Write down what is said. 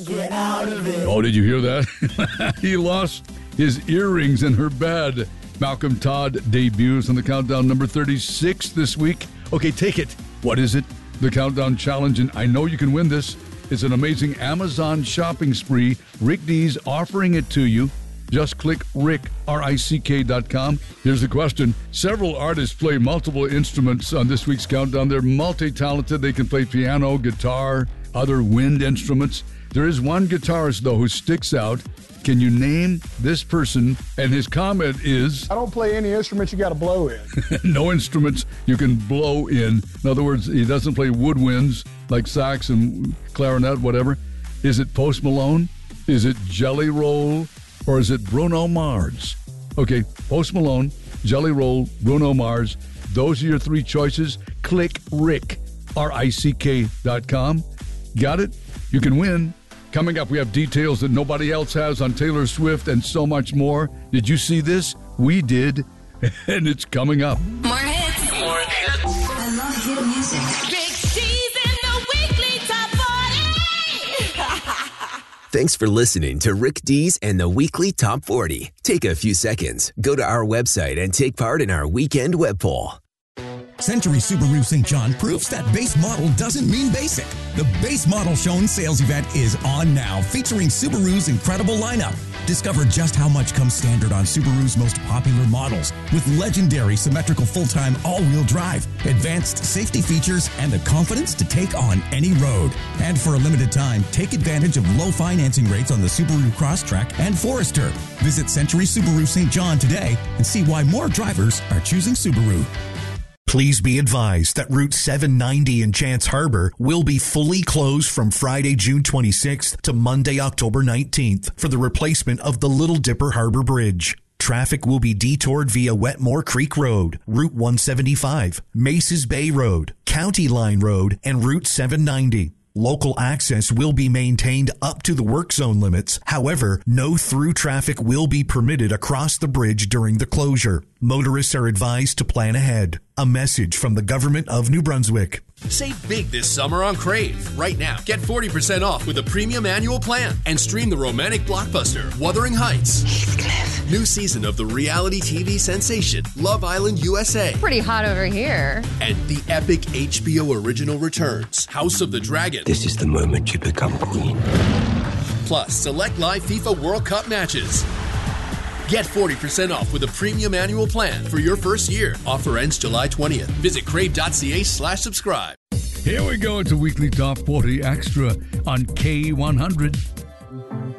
Get out of it. Oh, did you hear that? He lost his earrings in her bed. Malcolm Todd debuts on the Countdown number 36 this week. Okay, take it. What is it? The Countdown Challenge, and I know you can win this. It's an amazing Amazon shopping spree. Rick D's offering it to you. Just click Rick, RICK.com. Here's the question. Several artists play multiple instruments on this week's Countdown. They're multi-talented. They can play piano, guitar, other wind instruments. There is one guitarist, though, who sticks out. Can you name this person? And his comment is... I don't play any instruments you got to blow in. No instruments you can blow in. In other words, he doesn't play woodwinds like sax and clarinet, whatever. Is it Post Malone? Is it Jelly Roll? Or is it Bruno Mars? Okay, Post Malone, Jelly Roll, Bruno Mars. Those are your three choices. Click Rick, RICK.com. Got it? You can win. Coming up, we have details that nobody else has on Taylor Swift and so much more. Did you see this? We did. And it's coming up. More hits. More hits. I love hit music. Rick D's in the weekly top 40. Thanks for listening to Rick D's and the Weekly Top 40. Take a few seconds, go to our website, and take part in our weekend web poll. Century Subaru St. John proves that base model doesn't mean basic. The Base Model Show and Sales event is on now, featuring Subaru's incredible lineup. Discover just how much comes standard on Subaru's most popular models, with legendary symmetrical full-time all-wheel drive, advanced safety features, and the confidence to take on any road. And for a limited time, take advantage of low financing rates on the Subaru Crosstrek and Forester. Visit Century Subaru St. John today and see why more drivers are choosing Subaru. Please be advised that Route 790 in Chance Harbor will be fully closed from Friday, June 26th to Monday, October 19th for the replacement of the Little Dipper Harbor Bridge. Traffic will be detoured via Wetmore Creek Road, Route 175, Maces Bay Road, County Line Road, and Route 790. Local access will be maintained up to the work zone limits. However, no through traffic will be permitted across the bridge during the closure. Motorists are advised to plan ahead. A message from the Government of New Brunswick. Save big this summer on Crave. Right now, get 40% off with a premium annual plan and stream the romantic blockbuster Wuthering Heights. Heathcliff. New season of the reality TV sensation Love Island USA. Pretty hot over here. And the epic HBO original returns House of the Dragon. This is the moment you become queen. Plus, select live FIFA World Cup matches. Get 40% off with a premium annual plan for your first year. Offer ends July 20th. Visit crave.ca/subscribe. Here we go. It's a weekly Top 40 Extra on K100.